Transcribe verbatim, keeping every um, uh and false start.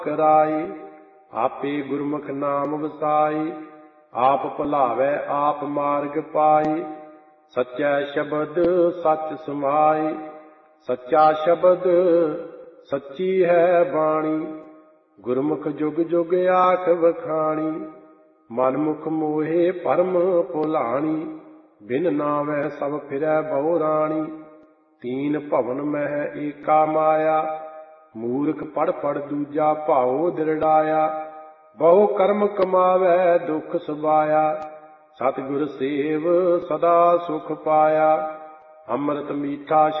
कराई। आपे गुरमुख नाम वसाई, आप भुलावै आप मार्ग पाई। सच्चा शब्द सच समाई, सच्चा शब्द सच्ची है बाणी। गुरमुख जुग जुग आख वखाणी, मनमुख मोहे परम भुलाणी। बिन नावै सब फिरै बहु राणी, तीन भवन मह एका माया। मूर्ख पढ़ पढ़ दूजा भाओ दिरड़ाया, बहु कर्म कमावै दुख सुबाया। सतगुर सेव सदा सुख पाया, ਅੰਮ੍ਰਿਤ ਮੀਠਾ